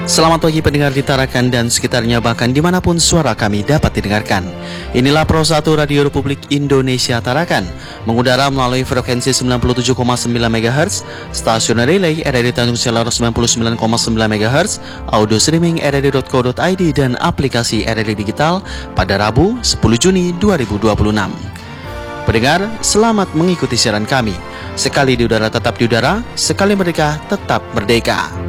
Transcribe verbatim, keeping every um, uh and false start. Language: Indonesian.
Selamat pagi pendengar di Tarakan dan sekitarnya, bahkan dimanapun suara kami dapat didengarkan. Inilah Pro satu Radio Republik Indonesia Tarakan, mengudara melalui frekuensi sembilan puluh tujuh koma sembilan megahertz, stasiun relay R R D Tanjung Selar sembilan puluh sembilan koma sembilan megahertz, audio streaming r r d dot co dot i d dan aplikasi R R D Digital pada Rabu sepuluh Juni dua ribu dua puluh enam. Pendengar, selamat mengikuti siaran kami. Sekali di udara tetap di udara, sekali merdeka tetap merdeka.